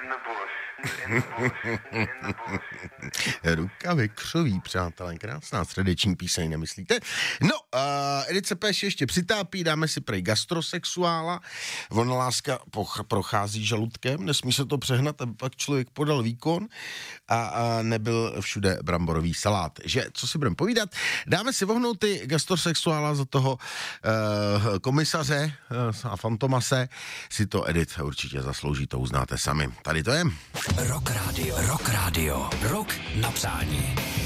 Rukavy křoví, přátelé, krásná středeční píseň, nemyslíte? No, Edice Peš ještě přitápí, dáme si prej gastrosexuála, ona láska prochází žaludkem, nesmí se to přehnat, aby pak člověk podal výkon a nebyl všude bramborový salát. Že, co si budeme povídat? Dáme si vohnout ty gastrosexuála za toho komisaře a Fantomase, si to Edit určitě zaslouží, to uznáte sami. Tady to je. Rock Radio, rock na přání.